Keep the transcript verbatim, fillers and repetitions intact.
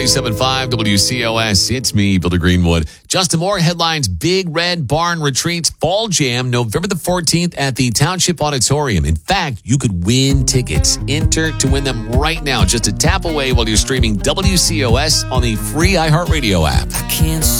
ninety-seven point five W C O S. It's me, Billy Greenwood. Justin Moore headlines Big Red Barn Retreats Fall Jam November the fourteenth at the Township Auditorium. In fact, you could win tickets. Enter to win them right now. Just a tap away while you're streaming W C O S on the free iHeartRadio app. I can't